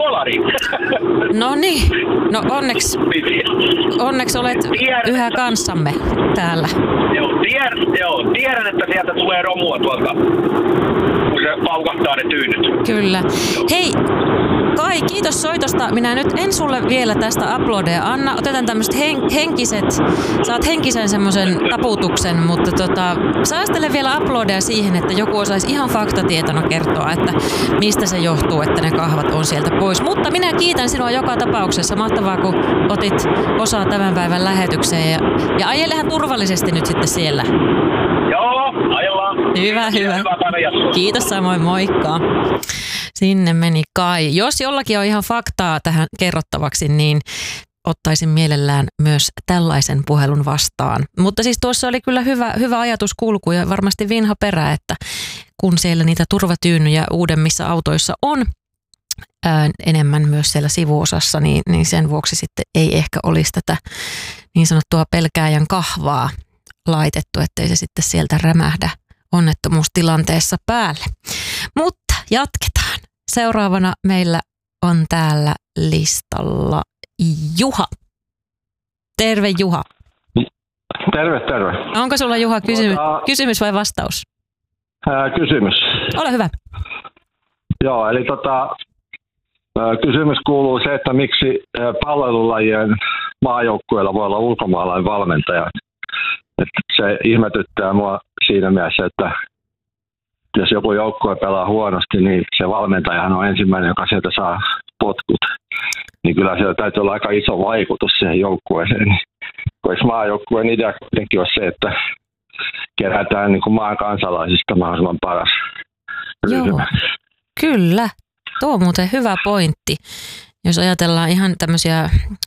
kolari. No niin, no onneksi olet yhä kanssamme täällä. Tiedän, että sieltä tulee romua tuolta, kun se paukahtaa ne tyynyt. Kyllä. Hei, Kai, kiitos soitosta. Minä nyt en sulle vielä tästä uploadeja anna. Otetaan tämmöiset henkiset, saat henkisen semmoisen taputuksen, mutta säästele vielä uploadeja siihen, että joku osaisi ihan faktatietona kertoa, että mistä se johtuu, että ne kahvat on sieltä pois. Mutta minä kiitän sinua joka tapauksessa. Mahtavaa, kun otit osaa tämän päivän lähetykseen ja ajelehan turvallisesti nyt sitten siellä. Joo, ajellaan. Hyvä. Hyvää päivän. Kiitos samoin, moikka. Sinne meni Kai. Jos jollakin on ihan faktaa tähän kerrottavaksi, niin ottaisin mielellään myös tällaisen puhelun vastaan. Mutta siis tuossa oli kyllä hyvä ajatuskulku ja varmasti vinha perä, että kun siellä niitä turvatyynyjä uudemmissa autoissa on enemmän myös siellä sivuosassa, niin sen vuoksi sitten ei ehkä olisi tätä niin sanottua pelkääjän kahvaa laitettu, ettei se sitten sieltä rämähdä onnettomuustilanteessa päälle. Mutta jatketaan. Seuraavana meillä on täällä listalla Juha. Terve Juha. Terve. Onko sulla Juha kysymys vai vastaus? Kysymys. Ole hyvä. Joo, eli kysymys kuuluu se, että miksi palvelulajien maajoukkueella voi olla ulkomaalainen valmentaja. Että se ihmetyttää mua siinä mielessä, että jos joku joukkue pelaa huonosti, niin se valmentajahan on ensimmäinen, joka sieltä saa potkut. Niin kyllä siellä täytyy olla aika iso vaikutus siihen joukkueeseen. Eikö maajoukkueen idea kuitenkin ole se, että kerätään niin kuin maan kansalaisista mahdollisimman paras ryhmä? Joo, kyllä. Tuo on muuten hyvä pointti. Jos ajatellaan ihan tämmöisiä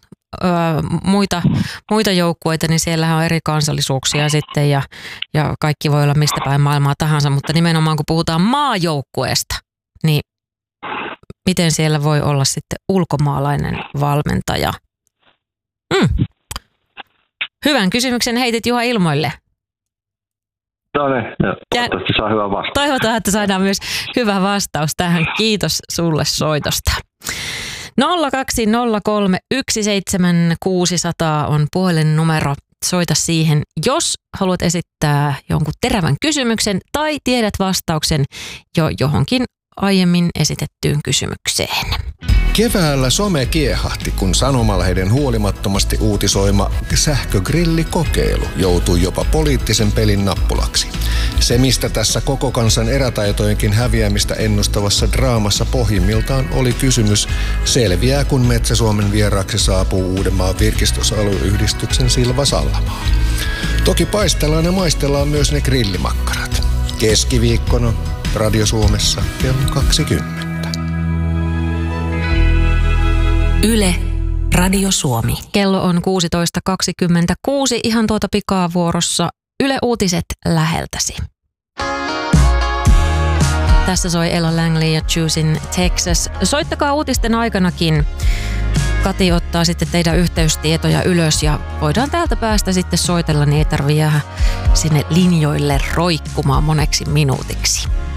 muita joukkueita, niin siellähän on eri kansallisuuksia sitten ja kaikki voi olla mistä päin maailmaa tahansa, mutta nimenomaan kun puhutaan maajoukkueesta, niin miten siellä voi olla sitten ulkomaalainen valmentaja? Hyvän kysymyksen heitit Juha ilmoille. No niin, toivottavasti saa hyvä vastaus. Toivotaan, että saadaan myös hyvä vastaus tähän. Kiitos sulle soitosta. 020317600 on puhelinnumero. Soita siihen, jos haluat esittää jonkun terävän kysymyksen tai tiedät vastauksen jo johonkin aiemmin esitettyyn kysymykseen. Keväällä some kiehahti, kun sanomalehden huolimattomasti uutisoima sähkögrillikokeilu joutui jopa poliittisen pelin nappulaksi. Se, mistä tässä koko kansan erätaitojenkin häviämistä ennustavassa draamassa pohjimmiltaan oli kysymys, selviää kun Metsä-Suomen vieraaksi saapuu Uudenmaan virkistysalueyhdistyksen Silva Sallamaa. Toki paistellaan ja maistellaan myös ne grillimakkarat. Keskiviikkona Radio Suomessa kello 20. Yle, Radio Suomi. Kello on 16.26, ihan tuota pikaa vuorossa. Yle Uutiset läheltäsi. Tässä soi Ella Langley ja Choosing Texas. Soittakaa uutisten aikanakin. Kati ottaa sitten teidän yhteystietoja ylös ja voidaan täältä päästä sitten soitella, niin ei tarvitse jäädä sinne linjoille roikkumaan moneksi minuutiksi.